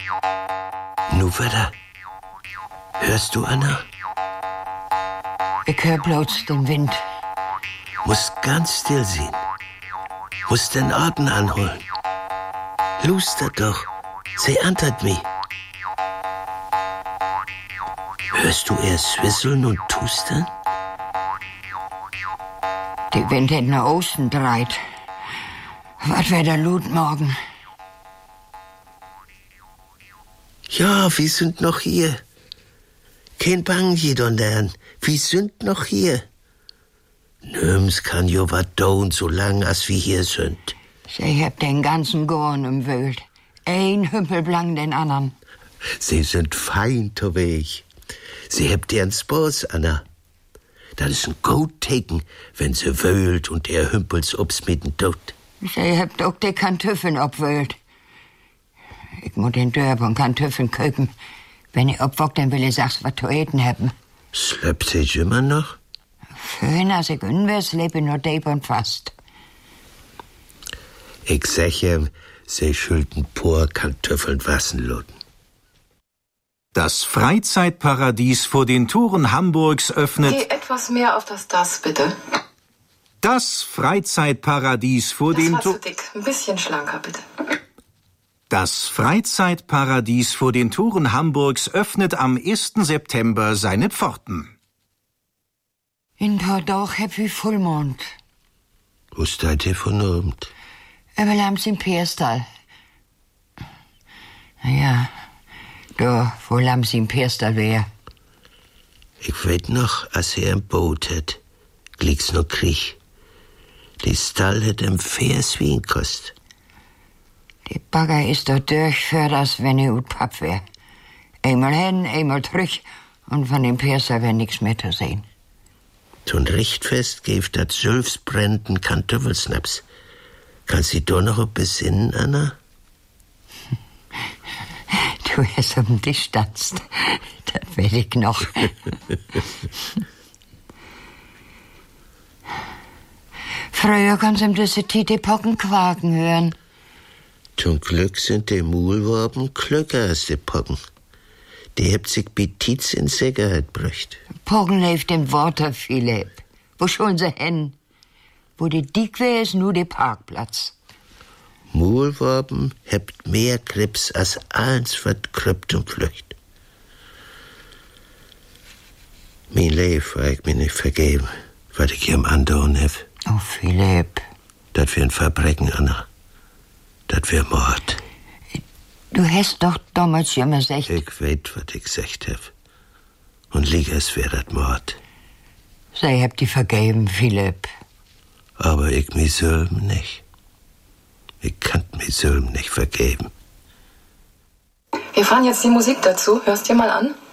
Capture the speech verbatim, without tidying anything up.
Nu wieder. Hörst du, Anna? Ich hör bloß den Wind. Musst ganz still sein. Musst den Atem anholen. Luster doch. Sie antwortet mich. Hörst du erst swisseln und tusten? Die Wind hat nach Osten dreit. Was wär der Lut morgen? Ja, wir sind noch hier. Kein Bang, jedondern. Wir sind noch hier. Nirgends kann jo wat doun, solang as wir hier sind. Sie habt den ganzen Gorn im Wöld. Ein Hümpel blang den anderen. Sie sind fein weg. Sie habt ihren Spaß, Anna. Das ist ein gut Teken, wenn sie wöhlt und der Hümpels obs mitten tut. Sie habt auch die Kartoffeln obwöhlt. Ich muss den Dörp und Kartoffeln köpen. Wenn ich obwock, dann will ich sag's, was zu eten haben. Schleppt sich immer noch? Schön, als ich unwärts lebe, nur deep und fast. Ich sag ihm, sie schulden pur Kartoffeln wassen loten. Das Freizeitparadies vor den Toren Hamburgs öffnet... Geh etwas mehr auf das Das, bitte. Das Freizeitparadies vor das den war Toren... zu dick. Ein bisschen schlanker, bitte. Das Freizeitparadies vor den Toren Hamburgs öffnet am ersten September seine Pforten. In der Dag hab ich Vollmond. Wo steht ihr von Abend? Aber lams im Perstal. Ja, da, wo lams im Perstal wär. Ich weet noch, als er ein Boot hat, glicks noch Krieg. Die Stall hat ihm Vers wie ein Kost. Die Bagger ist dort durchführt, als wenn ich ut Papp wär. Einmal hin, einmal zurück, und von dem Perstal wär nix mehr zu sehen. Zum Richtfest gibt dat Sülfsbrennten Kartoffelsnaps. Kannst du da noch besinnen, Anna? Du erst um dich standst. Das will ich noch. Früher kannst du im diese Tite Pocken quaken hören. Zum Glück sind die Maulwaben klüger als die Pocken. Die habt sich Petiz in Sicherheit brücht. Pocken lebt im Water, Philipp. Wo schon sie hin? Wo die dick wär, ist nur der Parkplatz. Maulwaben habt mehr Krebs als eins, wat krüppt und flücht. Mein Leben war ich mir nicht vergeben, was ich ihm andauern hab. Oh, Philipp. Das wär ein Verbrechen, Anna. Das wär Mord. Du hast doch damals immer gesagt... Ich weet, was ich gesagt hab. Und lieg es wär das Mord. Sei hab die vergeben, Philipp. Aber ich mi selben nicht. Ich kann mi selben nicht vergeben. Wir fahren jetzt die Musik dazu. Hörst dir mal an?